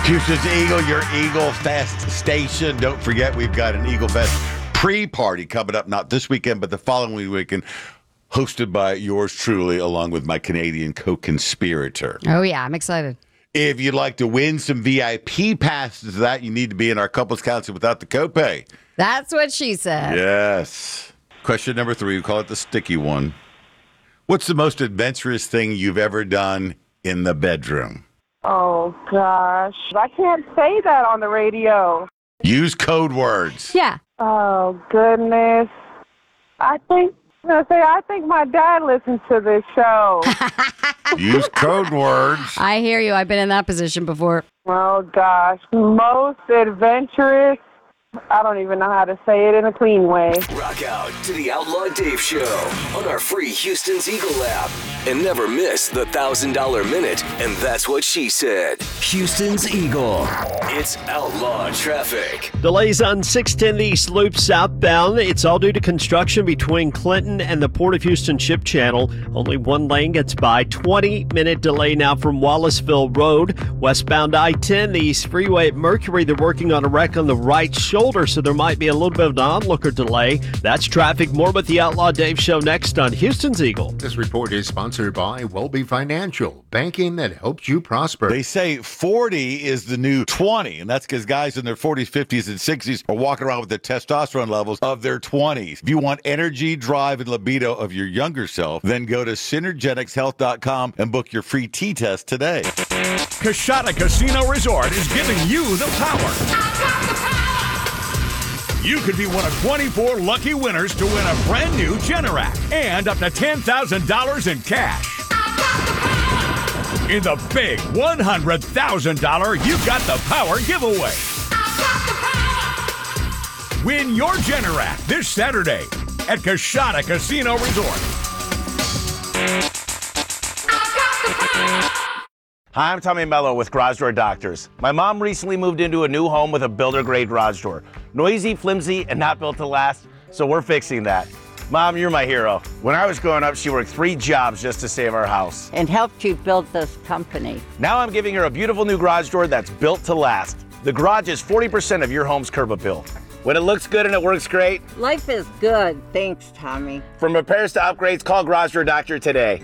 Houston's Eagle, your Eagle Fest station. Don't forget, we've got an Eagle Fest pre-party coming up, not this weekend, but the following weekend, hosted by yours truly, along with my Canadian co-conspirator. Oh, yeah, I'm excited. If you'd like to win some VIP passes to that, you need to be in our couples counseling without the copay. That's what she said. Yes. Question number 3, we call it the sticky one. What's the most adventurous thing you've ever done in the bedroom? Oh, gosh. I can't say that on the radio. Use code words. Yeah. Oh, goodness. I think my dad listens to this show. Use code words. I hear you. I've been in that position before. Oh, gosh. Most adventurous. I don't even know how to say it in a clean way. Rock out to the Outlaw Dave Show on our free Houston's Eagle app. And never miss the $1,000 Minute. And that's what she said. Houston's Eagle. It's Outlaw Traffic. Delays on 610 East Loop southbound. It's all due to construction between Clinton and the Port of Houston Ship Channel. Only one lane gets by. 20-minute delay now from Wallaceville Road. Westbound I-10, the East Freeway at Mercury. They're working on a wreck on the right shoulder, so there might be a little bit of an onlooker delay. That's traffic. More with the Outlaw Dave Show next on Houston's Eagle. This report is sponsored by Welby Financial, banking that helps you prosper. They say 40 is the new 20, and that's because guys in their 40s, 50s, and 60s are walking around with the testosterone levels of their 20s. If you want energy, drive, and libido of your younger self, then go to synergeticshealth.com and book your free T-test today. Coshada Casino Resort is giving you the power. You could be one of 24 lucky winners to win a brand new Generac and up to $10,000 in cash. In the big $100,000 You Got the Power giveaway. Win your Generac this Saturday at Coshada Casino Resort. Hi, I'm Tommy Mello with Garage Door Doctors. My mom recently moved into a new home with a builder-grade garage door. Noisy, flimsy, and not built to last, so we're fixing that. Mom, you're my hero. When I was growing up, she worked 3 jobs just to save our house. And helped you build this company. Now I'm giving her a beautiful new garage door that's built to last. The garage is 40% of your home's curb appeal. When it looks good and it works great. Life is good. Thanks, Tommy. From repairs to upgrades, call Garage Door Doctor today.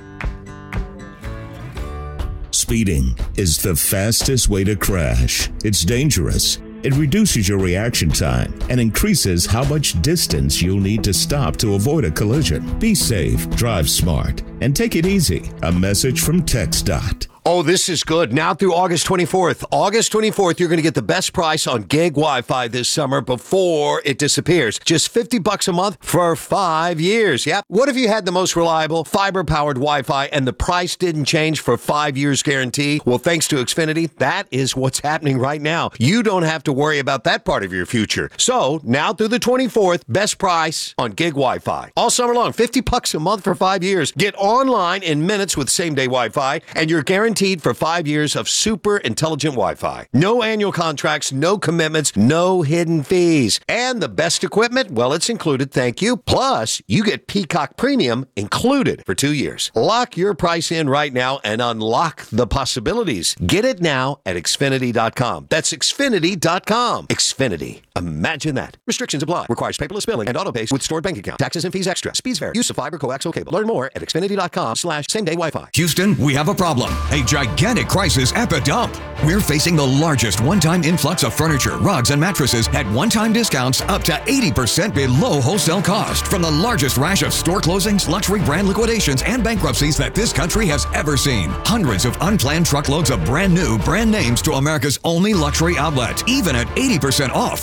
Speeding is the fastest way to crash. It's dangerous. It reduces your reaction time and increases how much distance you'll need to stop to avoid a collision. Be safe, drive smart, and take it easy. A message from TxDOT. Oh, this is good. Now through August 24th. August 24th, you're going to get the best price on gig Wi-Fi this summer before it disappears. Just $50 a month for 5 years. Yep. What if you had the most reliable fiber-powered Wi-Fi and the price didn't change for 5 years guarantee? Well, thanks to Xfinity, that is what's happening right now. You don't have to worry about that part of your future. So now through the 24th, best price on gig Wi-Fi. All summer long, $50 a month for 5 years. Get online in minutes with same-day Wi-Fi, and you're guaranteed for 5 years of super intelligent Wi-Fi. No annual contracts, no commitments, no hidden fees. And the best equipment, well, it's included, thank you. Plus, you get Peacock Premium included for 2 years. Lock your price in right now and unlock the possibilities. Get it now at Xfinity.com. That's Xfinity.com. Xfinity. Imagine that. Restrictions apply. Requires paperless billing and auto pay with stored bank account. Taxes and fees extra. Speeds vary. Use of fiber coaxial cable. Learn more at Xfinity.com/same-day Wi-Fi. Houston, we have a problem. A gigantic crisis at the dump. We're facing the largest one-time influx of furniture, rugs, and mattresses at one-time discounts up to 80% below wholesale cost from the largest rash of store closings, luxury brand liquidations, and bankruptcies that this country has ever seen. Hundreds of unplanned truckloads of brand new brand names to America's only luxury outlet, even at 80% off.